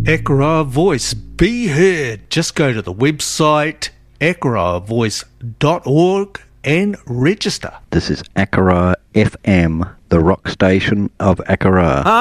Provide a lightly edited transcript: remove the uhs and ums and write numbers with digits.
Ekara Voice, be heard. Just go to the website ekaravoice.org and register. This is Akara FM, the rock station of Akara.